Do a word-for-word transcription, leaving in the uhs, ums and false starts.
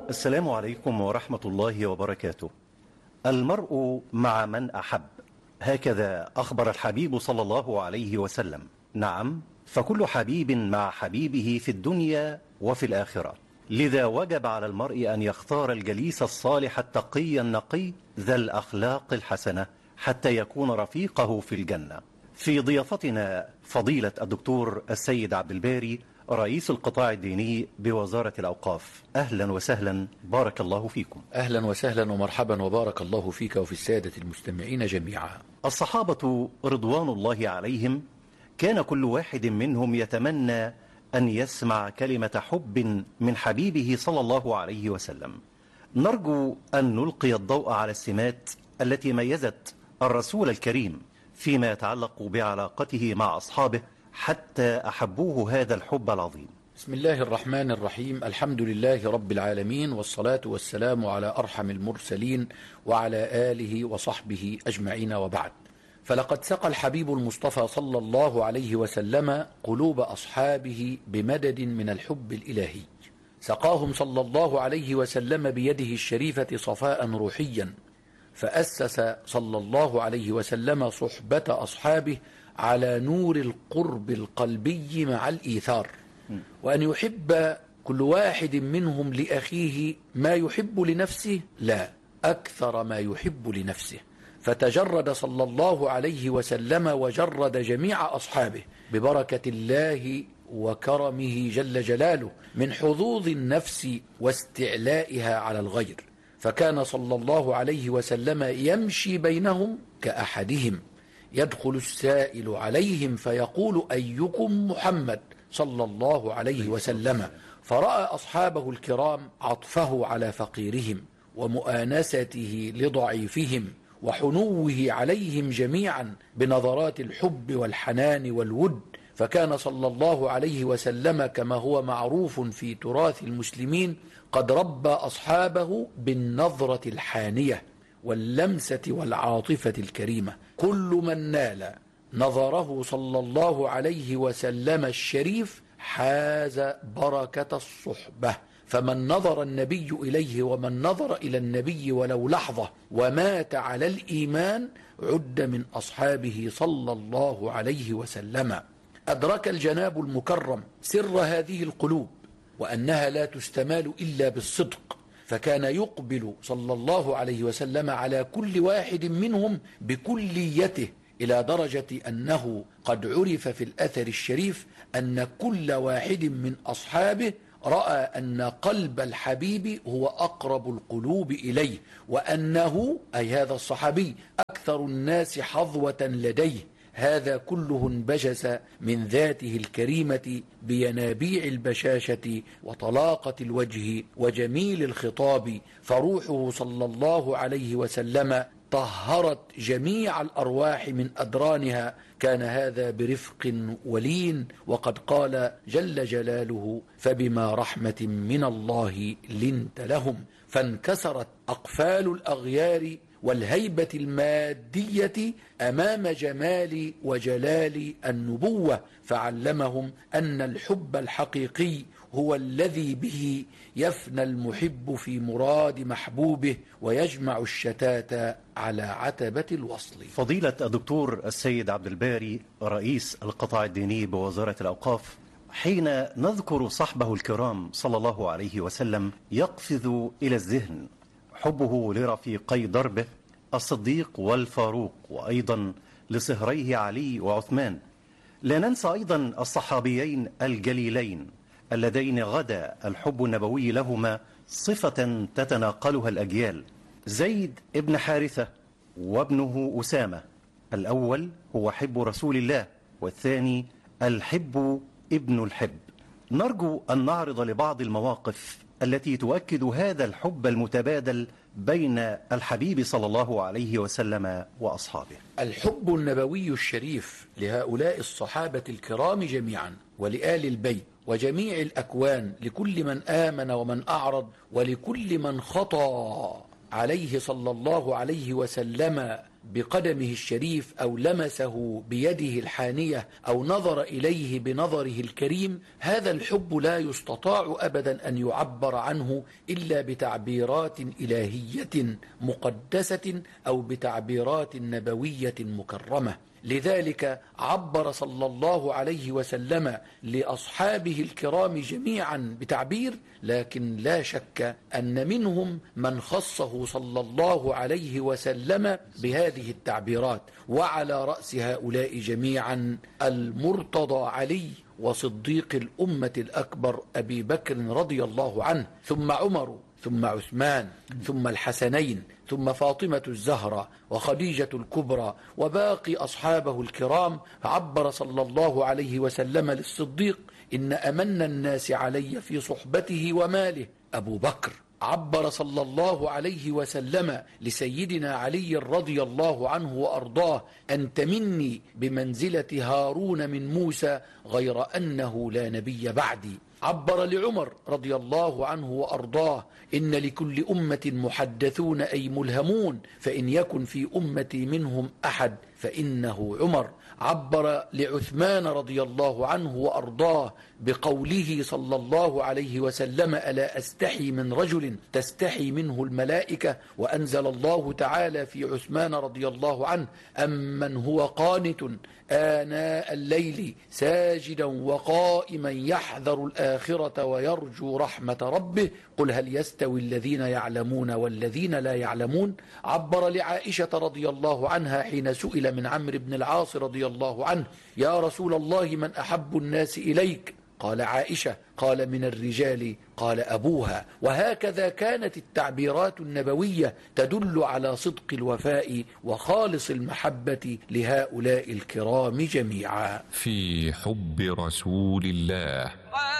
السلام عليكم ورحمة الله وبركاته. المرء مع من أحب، هكذا أخبر الحبيب صلى الله عليه وسلم. نعم، فكل حبيب مع حبيبه في الدنيا وفي الآخرة، لذا وجب على المرء أن يختار الجليس الصالح التقي النقي ذا الأخلاق الحسنة حتى يكون رفيقه في الجنة. في ضيافتنا فضيلة الدكتور السيد عبد الباري، رئيس القطاع الديني بوزارة الأوقاف. أهلا وسهلا، بارك الله فيكم. أهلا وسهلا ومرحبا وبارك الله فيك وفي السادة المستمعين جميعا. الصحابة رضوان الله عليهم كان كل واحد منهم يتمنى أن يسمع كلمة حب من حبيبه صلى الله عليه وسلم. نرجو أن نلقي الضوء على السمات التي ميزت الرسول الكريم فيما يتعلق بعلاقته مع أصحابه حتى أحبوه هذا الحب العظيم. بسم الله الرحمن الرحيم. الحمد لله رب العالمين، والصلاة والسلام على أرحم المرسلين وعلى آله وصحبه أجمعين، وبعد. فلقد سقى الحبيب المصطفى صلى الله عليه وسلم قلوب أصحابه بمدد من الحب الإلهي، سقاهم صلى الله عليه وسلم بيده الشريفة صفاء روحيا، فأسس صلى الله عليه وسلم صحبة أصحابه على نور القرب القلبي مع الإيثار، وأن يحب كل واحد منهم لأخيه ما يحب لنفسه، لا أكثر ما يحب لنفسه. فتجرد صلى الله عليه وسلم وجرد جميع أصحابه ببركة الله وكرمه جل جلاله من حظوظ النفس واستعلائها على الغير، فكان صلى الله عليه وسلم يمشي بينهم كأحدهم، يدخل السائل عليهم فيقول أيكم محمد صلى الله عليه وسلم، فرأى أصحابه الكرام عطفه على فقيرهم ومؤانسته لضعيفهم وحنوه عليهم جميعا بنظرات الحب والحنان والود، فكان صلى الله عليه وسلم كما هو معروف في تراث المسلمين قد ربى أصحابه بالنظرة الحانية واللمسة والعاطفة الكريمة. كل من نال نظره صلى الله عليه وسلم الشريف حاز بركة الصحبة، فمن نظر النبي إليه ومن نظر إلى النبي ولو لحظة ومات على الإيمان عد من أصحابه صلى الله عليه وسلم. أدرك الجناب المكرم سر هذه القلوب وأنها لا تستمال إلا بالصدق، فكان يقبل صلى الله عليه وسلم على كل واحد منهم بكليته، إلى درجة أنه قد عرف في الأثر الشريف أن كل واحد من أصحابه رأى أن قلب الحبيب هو أقرب القلوب إليه، وأنه أي هذا الصحابي أكثر الناس حظوة لديه. هذا كله انبجس من ذاته الكريمة بينابيع البشاشة وطلاقة الوجه وجميل الخطاب، فروحه صلى الله عليه وسلم طهرت جميع الأرواح من أدرانها. كان هذا برفق ولين، وقد قال جل جلاله فبما رحمة من الله لنت لهم، فانكسرت أقفال الأغيار والهيبة المادية أمام جمال وجلال النبوة، فعلمهم أن الحب الحقيقي هو الذي به يفنى المحب في مراد محبوبه ويجمع الشتات على عتبة الوصل. فضيلة الدكتور السيد عبد الباري، رئيس القطاع الديني بوزارة الأوقاف، حين نذكر صحبه الكرام صلى الله عليه وسلم يقفز إلى الذهن حبه لرفيقي دربه الصديق والفاروق، وأيضا لصهريه علي وعثمان. لا ننسى أيضا الصحابيين الجليلين اللذين غدا الحب النبوي لهما صفة تتناقلها الأجيال، زيد ابن حارثة وابنه أسامة. الأول هو حب رسول الله، والثاني الحب ابن الحب. نرجو أن نعرض لبعض المواقف التي تؤكد هذا الحب المتبادل بين الحبيب صلى الله عليه وسلم وأصحابه. الحب النبوي الشريف لهؤلاء الصحابة الكرام جميعا، ولآل البيت وجميع الأكوان، لكل من آمن ومن أعرض، ولكل من خطى عليه صلى الله عليه وسلم بقدمه الشريف أو لمسه بيده الحانية أو نظر إليه بنظره الكريم، هذا الحب لا يستطاع أبدا أن يعبر عنه إلا بتعبيرات إلهية مقدسة أو بتعبيرات نبوية مكرمة. لذلك عبر صلى الله عليه وسلم لأصحابه الكرام جميعا بتعبير، لكن لا شك أن منهم من خصه صلى الله عليه وسلم بهذه التعبيرات، وعلى رأس هؤلاء جميعا المرتضى علي وصديق الأمة الأكبر أبي بكر رضي الله عنه، ثم عمر، ثم عثمان، ثم الحسنين، ثم فاطمة الزهراء وخديجة الكبرى وباقي أصحابه الكرام. عبر صلى الله عليه وسلم للصديق: إن أمن الناس علي في صحبته وماله أبو بكر. عبر صلى الله عليه وسلم لسيدنا علي رضي الله عنه وأرضاه: أنت مني بمنزلة هارون من موسى غير أنه لا نبي بعدي. عبر لعمر رضي الله عنه وأرضاه: إن لكل أمة محدثون أي ملهمون، فإن يكن في أمتي منهم أحد فإنه عمر. عبر لعثمان رضي الله عنه وأرضاه بقوله صلى الله عليه وسلم: ألا أستحي من رجل تستحي منه الملائكة. وأنزل الله تعالى في عثمان رضي الله عنه: أمن هو قانت آناء الليل ساجدا وقائما يحذر الآخرة ويرجو رحمة ربه قل هل يستوي الذين يعلمون والذين لا يعلمون. عبر لعائشة رضي الله عنها حين سئل من عمرو بن العاص رضي الله عنه: يا رسول الله من أحب الناس إليك؟ قال عائشة. قال من الرجال؟ قال أبوها. وهكذا كانت التعبيرات النبوية تدل على صدق الوفاء وخالص المحبة لهؤلاء الكرام جميعا. في حب رسول الله.